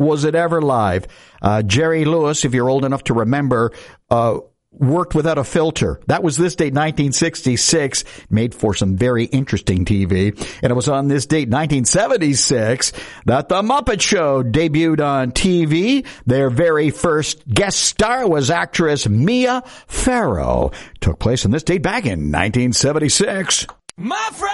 Was It Ever Live? Jerry Lewis, if you're old enough to remember, worked without a filter. That was this date, 1966, made for some very interesting TV. And it was on this date, 1976, that The Muppet Show debuted on TV. Their very first guest star was actress Mia Farrow. Took place on this date back in 1976. My friend!